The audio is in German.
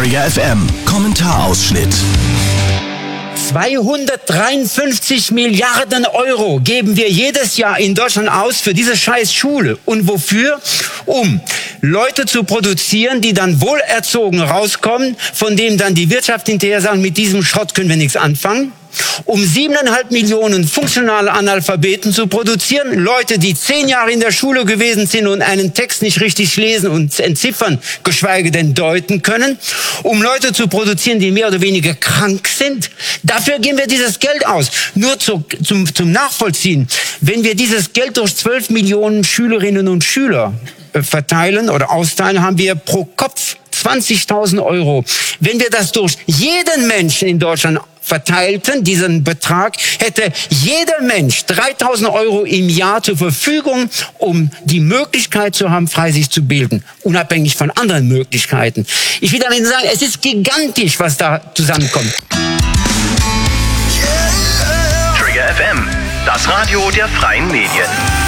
Trigger FM Kommentarausschnitt. 253 Milliarden Euro geben wir jedes Jahr in Deutschland aus für diese scheiß Schule. Und wofür? Um Leute zu produzieren, die dann wohlerzogen rauskommen, von dem dann die Wirtschaft hinterher sagt, mit diesem Schrott können wir nichts anfangen. Um 7,5 Millionen funktionale Analphabeten zu produzieren, Leute, die 10 Jahre in der Schule gewesen sind und einen Text nicht richtig lesen und entziffern, geschweige denn deuten können, um Leute zu produzieren, die mehr oder weniger krank sind. Dafür geben wir dieses Geld aus. Nur zum Nachvollziehen, wenn wir dieses Geld durch 12 Millionen Schülerinnen und Schüler verteilen oder austeilen, haben wir pro Kopf 20.000 Euro. Wenn wir das durch jeden Menschen in Deutschland verteilten, diesen Betrag, hätte jeder Mensch 3.000 Euro im Jahr zur Verfügung, um die Möglichkeit zu haben, frei sich zu bilden, unabhängig von anderen Möglichkeiten. Ich will damit sagen, es ist gigantisch, was da zusammenkommt. Trigger FM, das Radio der freien Medien.